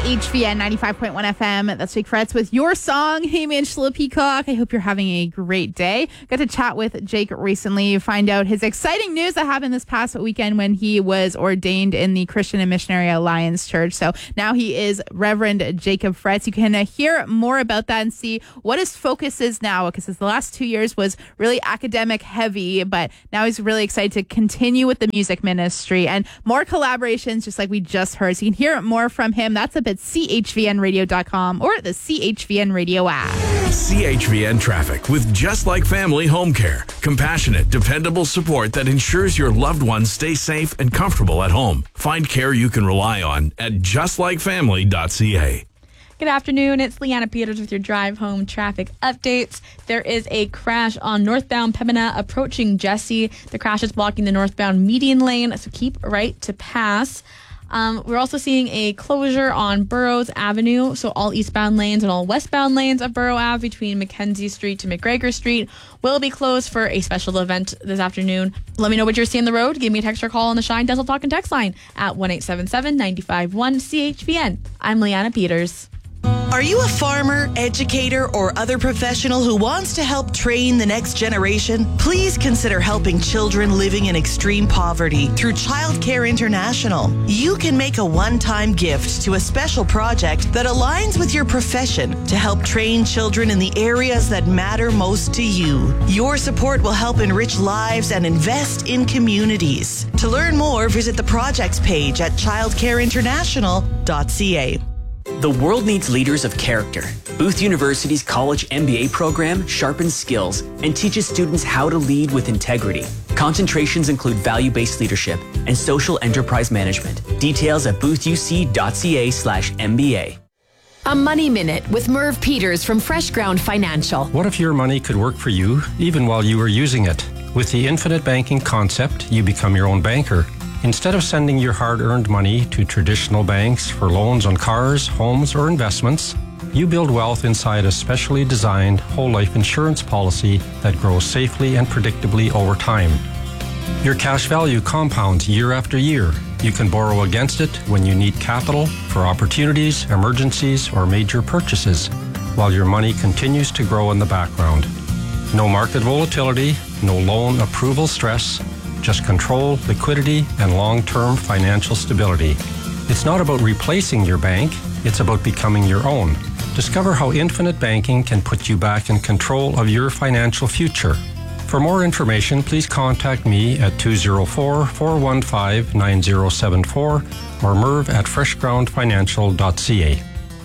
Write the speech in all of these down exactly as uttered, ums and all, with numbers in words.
H V N ninety-five point one F M. That's Jake Fretz with your song, Hey Man Angela Peacock. I hope you're having a great day. Got to chat with Jake recently, find out his exciting news that happened this past weekend when he was ordained in the Christian and Missionary Alliance Church. So now he is Reverend Jacob Fretz. You can uh, hear more about that and see what his focus is now, because the last two years was really academic heavy, but now he's really excited to continue with the music ministry and more collaborations, just like we just heard. So you can hear more from him. That's up at C H V N radio dot com or the C H V N Radio app. C H V N Traffic with Just Like Family Home Care. Compassionate, dependable support that ensures your loved ones stay safe and comfortable at home. Find care you can rely on at just like family dot c a. Good afternoon. It's Leanna Peters with your drive home traffic updates. There is a crash on northbound Pembina approaching Jesse. The crash is blocking the northbound median lane, so keep right to pass. Um, we're also seeing a closure on Burroughs Avenue, so all eastbound lanes and all westbound lanes of Burrough Ave between Mackenzie Street to McGregor Street will be closed for a special event this afternoon. Let me know what you're seeing on the road. Give me a text or call on the Shine Dental Talk and Text line at one eight seven seven, nine five one, C H V N. I'm Leanna Peters. Are you a farmer, educator, or other professional who wants to help train the next generation? Please consider helping children living in extreme poverty through Child Care International. You can make a one-time gift to a special project that aligns with your profession to help train children in the areas that matter most to you. Your support will help enrich lives and invest in communities. To learn more, visit the projects page at child care international dot c a. The world needs leaders of character. Booth University's College M B A program sharpens skills and teaches students how to lead with integrity. Concentrations include value-based leadership and social enterprise management. Details at booth u c dot c a slash M B A. A Money Minute with Merv Peters from Fresh Ground Financial. What if your money could work for you even while you were using it? With the infinite banking concept, you become your own banker. Instead of sending your hard-earned money to traditional banks for loans on cars, homes, or investments, you build wealth inside a specially designed whole life insurance policy that grows safely and predictably over time. Your cash value compounds year after year. You can borrow against it when you need capital for opportunities, emergencies, or major purchases, while your money continues to grow in the background. No market volatility, no loan approval stress, just control, liquidity, and long-term financial stability. It's not about replacing your bank, it's about becoming your own. Discover how infinite banking can put you back in control of your financial future. For more information, please contact me at two oh four, four one five, nine oh seven four or merv at fresh ground financial dot c a.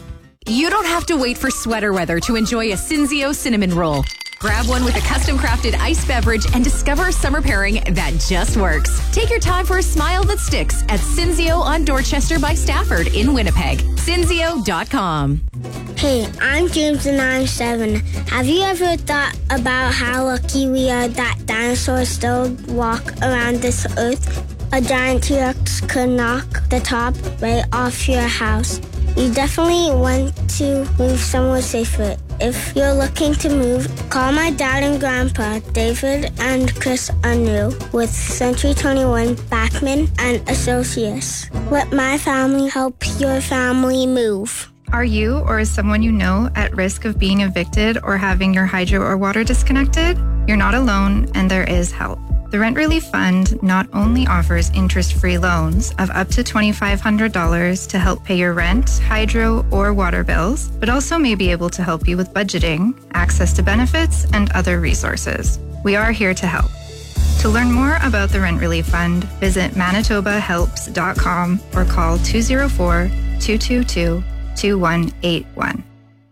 You don't have to wait for sweater weather to enjoy a Cinzio cinnamon roll. Grab one with a custom-crafted iced beverage and discover a summer pairing that just works. Take your time for a smile that sticks at Cinzio on Dorchester by Stafford in Winnipeg. Cinzio dot com. Hey, I'm James and I'm seven. Have you ever thought about how lucky we are that dinosaurs still walk around this earth? A giant T-Rex could knock the top right off your house. You definitely want to move somewhere safer. If you're looking to move, call my dad and grandpa, David and Chris Anu, with Century twenty-one Backman and Associates. Let my family help your family move. Are you or is someone you know at risk of being evicted or having your hydro or water disconnected? You're not alone, and there is help. The Rent Relief Fund not only offers interest-free loans of up to twenty-five hundred dollars to help pay your rent, hydro, or water bills, but also may be able to help you with budgeting, access to benefits, and other resources. We are here to help. To learn more about the Rent Relief Fund, visit manitoba helps dot com or call two oh four, two two two, two one eight one.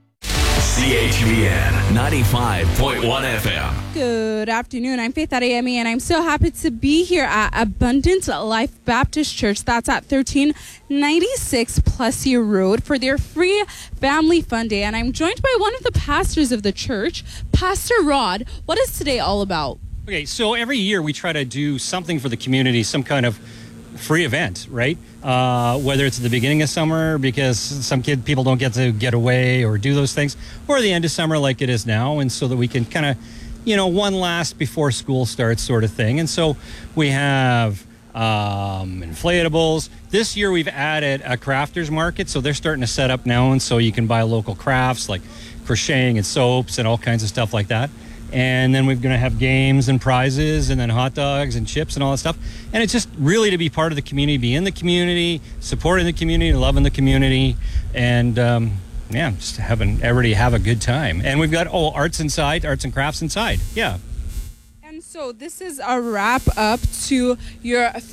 C H V N ninety-five point one F M. Good afternoon. I'm Faith Adeyemi, and I'm so happy to be here at Abundant Life Baptist Church. That's at thirteen ninety-six Plessis Road for their free Family Fun Day. And I'm joined by one of the pastors of the church, Pastor Rod. What is today all about? Okay, so every year we try to do something for the community, some kind of free event, right? Uh, whether it's at the beginning of summer because some kid people don't get to get away or do those things, or the end of summer like it is now, and so that we can kind of, you know, one last before school starts sort of thing. And so we have um, inflatables. This year we've added a crafters market, so they're starting to set up now, and so you can buy local crafts like crocheting and soaps and all kinds of stuff like that. And then we're going to have games and prizes and then hot dogs and chips and all that stuff. And it's just really to be part of the community, be in the community, supporting the community, loving the community, and um, yeah, just having everybody have a good time. And we've got, oh, arts inside, arts and crafts inside. Yeah. And so this is a wrap up to your